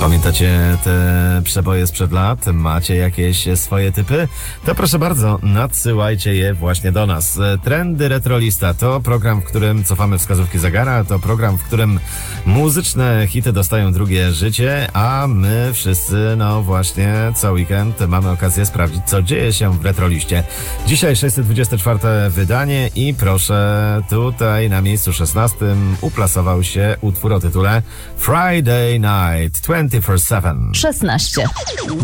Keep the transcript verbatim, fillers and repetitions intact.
Pamiętacie te przeboje sprzed lat? Macie jakieś swoje typy? To proszę bardzo, nadsyłajcie je właśnie do nas. Trendy Retrolista to program, w którym cofamy wskazówki zegara, to program, w którym muzyczne hity dostają drugie życie, a my wszyscy, no właśnie, co weekend mamy okazję sprawdzić, co dzieje się w Retroliście. Dzisiaj sześćset dwudzieste czwarte wydanie i proszę, tutaj na miejscu szesnastym uplasował się utwór o tytule Friday Night dwadzieścia cztery siedem. szesnaście.